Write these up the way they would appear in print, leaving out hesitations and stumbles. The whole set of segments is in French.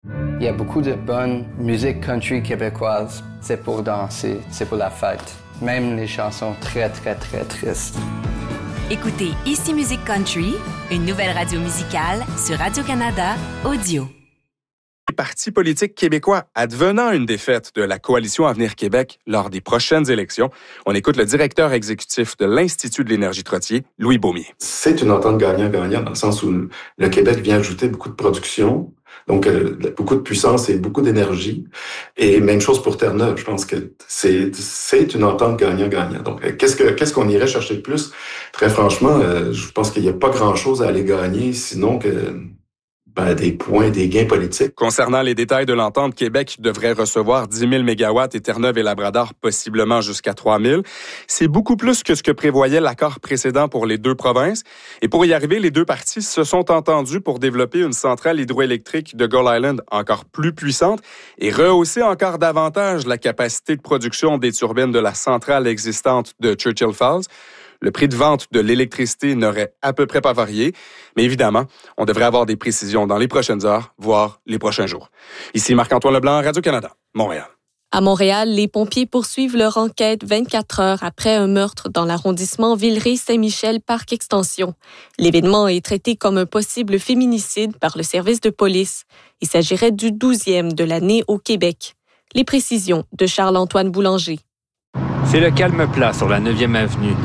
Il y a beaucoup de bonne musique country québécoise. C'est pour danser, c'est pour la fête. Même les chansons très, très, très tristes. Écoutez Ici Musique Country, une nouvelle radio musicale sur Radio-Canada Audio. Les partis politiques québécois advenant une défaite de la Coalition Avenir Québec lors des prochaines élections. On écoute le directeur exécutif de l'Institut de l'énergie Trottier, Louis Beaumier. C'est une entente gagnant-gagnant dans le sens où le Québec vient ajouter beaucoup de production, donc beaucoup de puissance et beaucoup d'énergie. Et même chose pour Terre-Neuve. Je pense que c'est une entente gagnant-gagnant. Donc, qu'est-ce qu'on irait chercher de plus? Très franchement, je pense qu'il n'y a pas grand-chose à aller gagner, sinon que des points, des gains politiques. Concernant les détails de l'entente, Québec devrait recevoir 10 000 mégawatts et Terre-Neuve et Labrador possiblement jusqu'à 3 000. C'est beaucoup plus que ce que prévoyait l'accord précédent pour les deux provinces. Et pour y arriver, les deux parties se sont entendus pour développer une centrale hydroélectrique de Gull Island encore plus puissante et rehausser encore davantage la capacité de production des turbines de la centrale existante de Churchill Falls. Le prix de vente de l'électricité n'aurait à peu près pas varié, mais évidemment, on devrait avoir des précisions dans les prochaines heures, voire les prochains jours. Ici Marc-Antoine Leblanc, Radio-Canada, Montréal. À Montréal, les pompiers poursuivent leur enquête 24 heures après un meurtre dans l'arrondissement Villeray-Saint-Michel-Parc-Extension. L'événement est traité comme un possible féminicide par le service de police. Il s'agirait du 12e de l'année au Québec. Les précisions de Charles-Antoine Boulanger. C'est le calme plat sur la 9e avenue.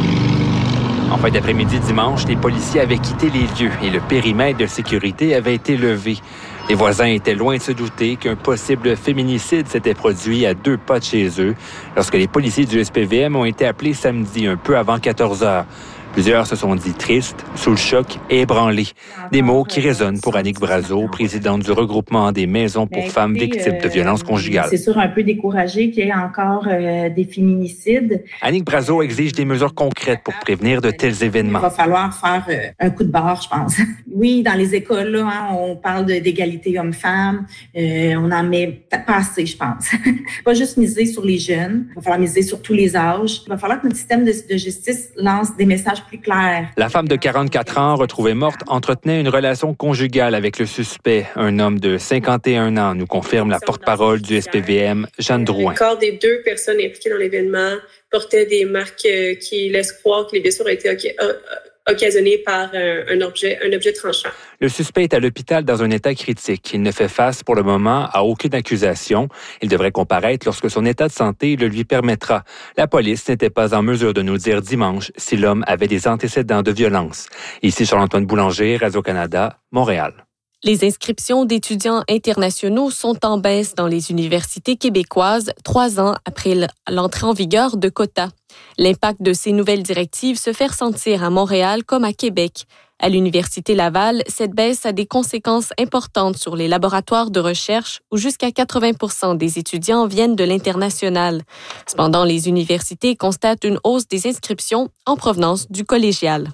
En fin d'après-midi dimanche, les policiers avaient quitté les lieux et le périmètre de sécurité avait été levé. Les voisins étaient loin de se douter qu'un possible féminicide s'était produit à 2 pas de chez eux lorsque les policiers du SPVM ont été appelés samedi un peu avant 14 heures. Plusieurs se sont dit tristes, sous le choc et ébranlés. Des mots qui résonnent pour Annick Brazeau, présidente du regroupement des maisons pour femmes victimes de violences conjugales. C'est sûr un peu découragé qu'il y ait encore des féminicides. Annick Brazeau exige des mesures concrètes pour prévenir de tels événements. Il va falloir faire un coup de barre, je pense. Oui, dans les écoles, là, on parle d'égalité homme-femme. On en met pas assez, je pense. Pas juste miser sur les jeunes. Il va falloir miser sur tous les âges. Il va falloir que notre système de justice lance des messages plus clair. La femme de 44 ans, retrouvée morte, entretenait une relation conjugale avec le suspect, un homme de 51 ans, nous confirme la porte-parole du SPVM, Jeanne Drouin. Le corps des 2 personnes impliquées dans l'événement portait des marques qui laissent croire que les blessures ont été occasionnées par un objet tranchant. Le suspect est à l'hôpital dans un état critique. Il ne fait face pour le moment à aucune accusation. Il devrait comparaître lorsque son état de santé le lui permettra. La police n'était pas en mesure de nous dire dimanche si l'homme avait des antécédents de violence. Ici Charles-Antoine Boulanger, Radio-Canada, Montréal. Les inscriptions d'étudiants internationaux sont en baisse dans les universités québécoises 3 ans après l'entrée en vigueur de quotas. L'impact de ces nouvelles directives se fait ressentir à Montréal comme à Québec. À l'Université Laval, cette baisse a des conséquences importantes sur les laboratoires de recherche où jusqu'à 80% des étudiants viennent de l'international. Cependant, les universités constatent une hausse des inscriptions en provenance du collégial.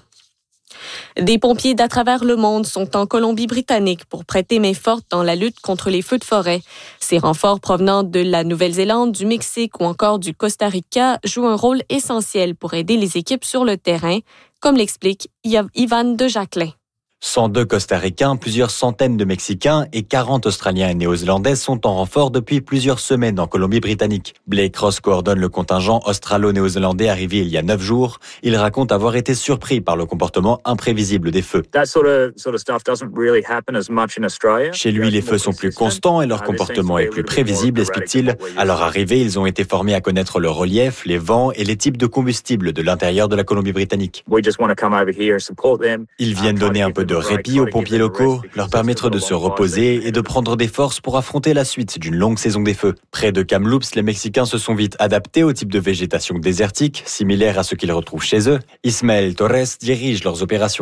Des pompiers d'à travers le monde sont en Colombie-Britannique pour prêter main forte dans la lutte contre les feux de forêt. Ces renforts provenant de la Nouvelle-Zélande, du Mexique ou encore du Costa Rica jouent un rôle essentiel pour aider les équipes sur le terrain, comme l'explique Ivan de Jacquelin. 102 Costa-Ricains, plusieurs centaines de Mexicains et 40 Australiens et Néo-Zélandais sont en renfort depuis plusieurs semaines en Colombie-Britannique. Blake Ross coordonne le contingent australo-néo-zélandais arrivé il y a 9 jours. Il raconte avoir été surpris par le comportement imprévisible des feux. Chez lui, les feux sont plus constants et leur comportement est plus prévisible, explique-t-il. À leur arrivée, ils ont été formés à connaître le relief, les vents et les types de combustible de l'intérieur de la Colombie-Britannique. Ils viennent donner un peu de répit aux pompiers locaux, leur permettre de se reposer et de prendre des forces pour affronter la suite d'une longue saison des feux. Près de Kamloops, les Mexicains se sont vite adaptés au type de végétation désertique, similaire à ce qu'ils retrouvent chez eux. Ismael Torres dirige leurs opérations.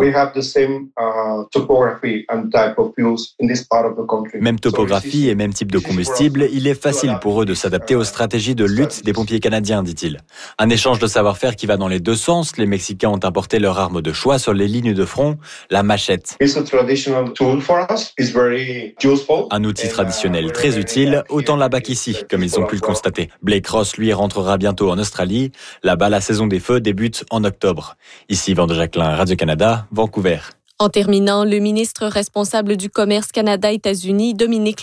Même topographie et même type de combustible, il est facile pour eux de s'adapter aux stratégies de lutte des pompiers canadiens, dit-il. Un échange de savoir-faire qui va dans les deux sens. Les Mexicains ont importé leur arme de choix sur les lignes de front, la machette. Un outil traditionnel très utile, autant là-bas qu'ici, comme ils ont pu le constater. Blake Ross, lui, rentrera bientôt en Australie. Là-bas, la saison des feux débute en octobre. Ici, Yvan de Jacquelin, Radio-Canada, Vancouver. En terminant, le ministre responsable du Commerce Canada-États-Unis, Dominic